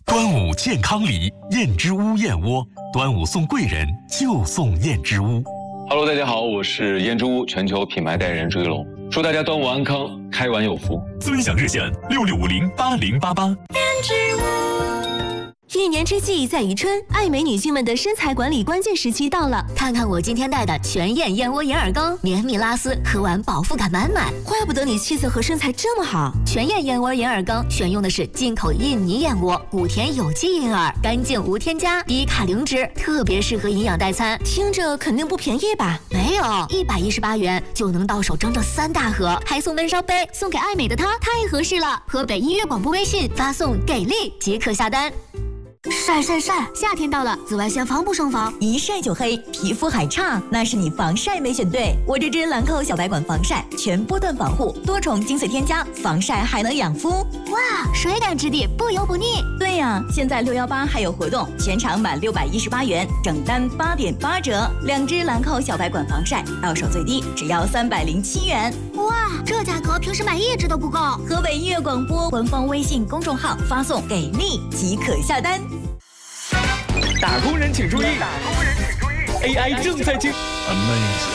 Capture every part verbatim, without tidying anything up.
端午健康礼，燕之屋燕窝，端午送贵人就送燕之屋。 Hello， 大家好，我是燕之屋全球品牌代言人朱一龙，祝大家端午安康，开碗有福。 尊享热线六六五零八零八八。 燕之屋。一年之计在于春，爱美女性们的身材管理关键时期到了。 看看我今天带的全燕燕窝银耳羹，绵密拉丝，喝完饱腹感满满。 怪不得你气色和身材这么好。 全燕燕窝银耳羹选用的是进口印尼燕窝，谷田有机银耳，干净无添加，低卡零脂，特别适合营养代餐。 听着肯定不便宜吧？ 没有，一百一十八元就能到手整整三大盒，还送温烧杯，送给爱美的她太合适了。河北音乐广播微信发送给力即可下单。晒晒晒！夏天到了，紫外线防不胜防， 一晒就黑，皮肤还差，那是你防晒没选对。我这支兰蔻小白管防晒，全波段防护，多重精粹添加，防晒还能养肤。 哇，水感质地，不油不腻。 对呀、啊，现在六一八还有活动，全场满六百一十八元，整单八点八折。两支兰蔻小白管防晒，到手最低只要三百零七元。 哇，这价格平时买一支都不够。 河北音乐广播官方微信公众号发送给力即可下单。 打工人请注意！打工人请注意 ！A I 正在进 Amazing。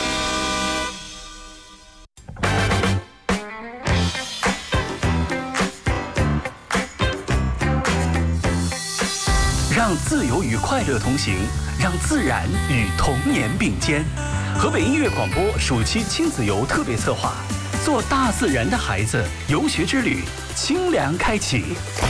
让自由与快乐同行，让自然与童年并肩。河北音乐广播暑期亲子游特别策划，做大自然的孩子游学之旅，清凉开启。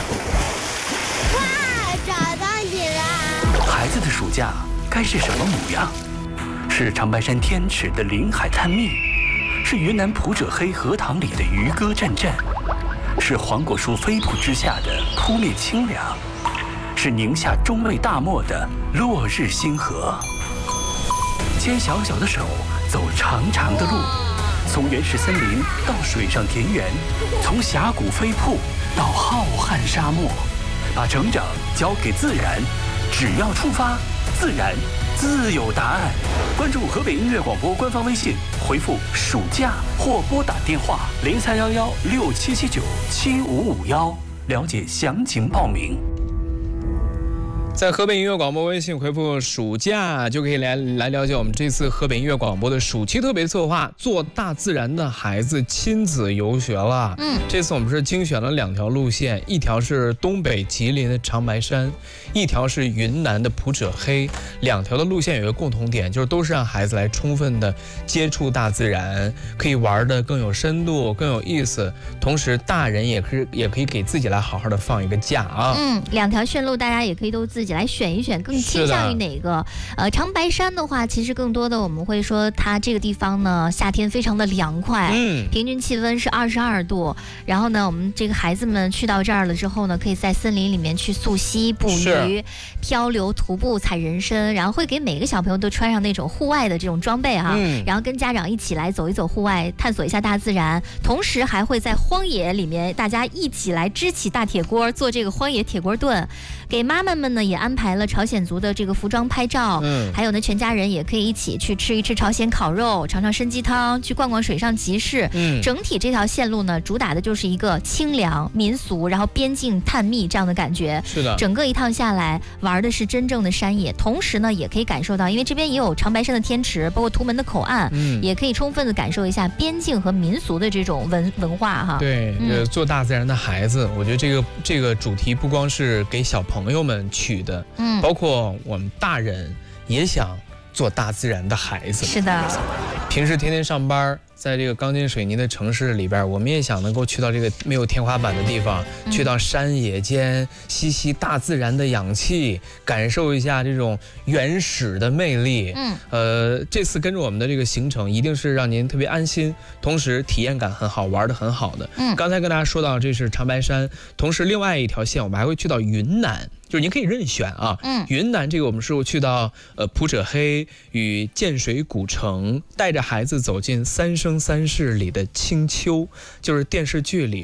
孩子的暑假该是什么模样？是长白山天池的林海探秘，是云南普者黑荷塘里的渔歌阵阵，是黄果树飞瀑之下的扑面清凉，是宁夏中卫大漠的落日星河。牵小小的手，走长长的路，从原始森林到水上田园，从峡谷飞瀑到浩瀚沙漠，把成长交给自然。只要出发，自然自有答案。关注河北音乐广播官方微信，回复“暑假”或拨打电话零三幺幺六七七九七五五幺，了解详情报名。 在河北音乐广播微信回复暑假，就可以来来了解我们这次河北音乐广播的暑期特别策划，做大自然的孩子亲子游学了。嗯，这次我们是精选了两条路线，一条是东北吉林的长白山，一条是云南的普者黑。两条的路线有一个共同点，就是都是让孩子来充分的接触大自然，可以玩的更有深度、更有意思。同时，大人也可以也可以给自己来好好的放一个假啊。 嗯，两条线路大家也可以都自己来选一选，更倾向于哪个？呃，长白山的话，其实更多的我们会说，它这个地方呢，夏天非常的凉快，嗯，平均气温是二十二度。然后呢，我们这个孩子们去到这儿了之后呢，可以在森林里面去溯溪、捕鱼、漂流、徒步、踩人参，然后会给每个小朋友都穿上那种户外的这种装备哈、嗯，然后跟家长一起来走一走户外，探索一下大自然，同时还会在荒野里面大家一起来支起大铁锅，做这个荒野铁锅炖。给妈妈们呢也安排了朝鲜族的这个服装拍照，嗯，还有呢全家人也可以一起去吃一吃朝鲜烤肉，尝尝参鸡汤，去逛逛水上集市。嗯，整体这条线路呢主打的就是一个清凉民俗，然后边境探秘这样的感觉。 是的， 整个一趟下来玩的是真正的山野，同时呢也可以感受到，因为这边也有长白山的天池，包括图门的口岸，嗯，也可以充分的感受一下边境和民俗的这种文文化哈。 对，嗯、做大自然的孩子，我觉得这个这个主题不光是给小朋友们取的，嗯，包括我们大人也想做大自然的孩子。 是的， 平时天天上班，在这个钢筋水泥的城市里边，我们也想能够去到这个没有天花板的地方，嗯、去到山野间吸吸大自然的氧气，感受一下这种原始的魅力。嗯，呃，这次跟着我们的这个行程，一定是让您特别安心，同时体验感很好，玩得很好的。嗯，刚才跟大家说到这是长白山，同时另外一条线我们还会去到云南。就是您可以任选啊，嗯，云南这个我们是去到呃普者黑与建水古城，带着孩子走进三生三世里的清秋，就是电视剧里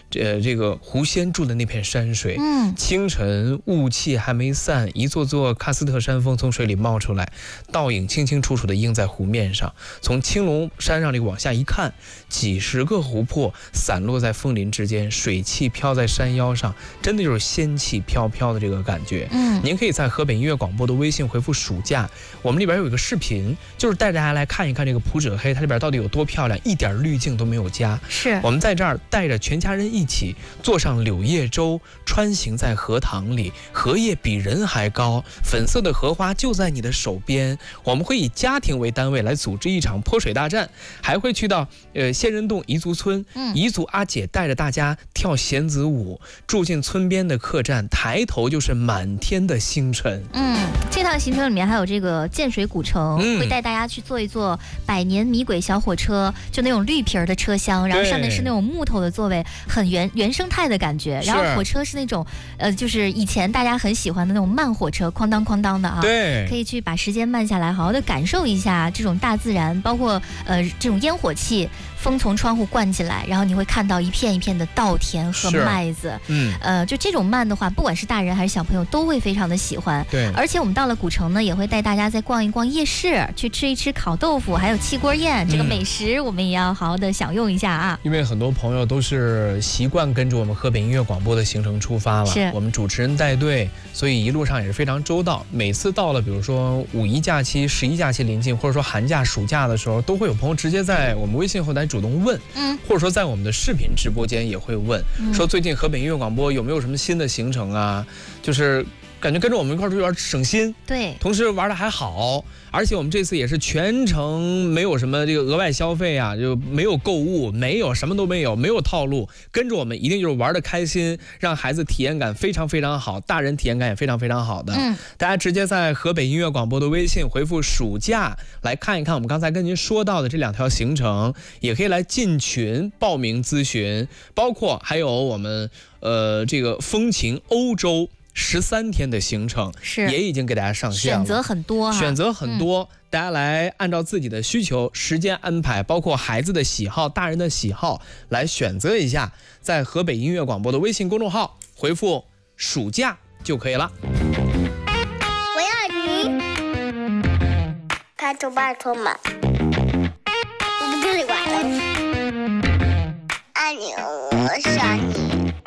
呃，这个狐仙住的那片山水， 嗯， 清晨雾气还没散，一座座喀斯特山峰从水里冒出来，倒影清清楚楚地映在湖面上。从青龙山上这个往下一看，几十个湖泊散落在枫林之间，水汽飘在山腰上，真的就是仙气飘飘的这个感觉。 嗯， 您可以在河北音乐广播的微信回复暑假，我们里边有一个视频，就是带大家来看一看这个普者黑，它里边到底有多漂亮，一点滤镜都没有加。 是我们在这儿带着全家人一起坐上柳叶舟，穿行在荷塘里，荷叶比人还高，粉色的荷花就在你的手边。我们会以家庭为单位来组织一场泼水大战，还会去到呃仙人洞彝族村， 嗯， 彝族阿姐带着大家跳弦子舞，住进村边的客栈，抬头就是满天的星辰。 嗯，这趟行程里面还有这个建水古城， 嗯， 会带大家去坐一坐百年米轨小火车，就那种绿皮儿的车厢，然后上面是那种木头的座位，很原原生态的感觉。然后火车是那种呃，就是以前大家很喜欢的那种慢火车，哐当哐当的啊。 对， 可以去把时间慢下来，好好的感受一下这种大自然，包括呃这种烟火气，风从窗户灌进来，然后你会看到一片一片的稻田和麦子。 嗯， 呃，就这种慢的话，不管是大人还是小朋友都会非常的喜欢。 对， 而且我们到了古城呢，也会带大家再逛一逛夜市，去吃一吃烤豆腐，还有汽锅宴，这个美食我们也要好好的享用一下啊。 因为很多朋友都是习惯跟着我们河北音乐广播的行程出发了， 是我们主持人带队，所以一路上也是非常周到。每次到了比如说五一假期、十一假期临近，或者说寒假、暑假的时候，都会有朋友直接在我们微信后台主动问， 嗯， 或者说在我们的视频直播间也会问， 嗯， 说最近河北音乐广播有没有什么新的行程啊？就是感觉跟着我们一块儿出去玩省心， 对， 同时玩的还好，而且我们这次也是全程没有什么这个额外消费啊，就没有购物，没有什么都没有，没有套路，跟着我们一定就是玩的开心，让孩子体验感非常非常好，大人体验感也非常非常好的。 嗯， 大家直接在河北音乐广播的微信回复暑假来看一看我们刚才跟您说到的这两条行程，也可以来进群报名咨询，包括还有我们呃这个风情欧洲十三天的行程是也已经给大家上线了， 选择很多、啊， 选择很多、嗯，大家来按照自己的需求、时间安排，包括孩子的喜好、大人的喜好来选择一下，在河北音乐广播的微信公众号回复“暑假”就可以了。 我要你，拜托拜托嘛，我不跟你玩了，爱你，我想你。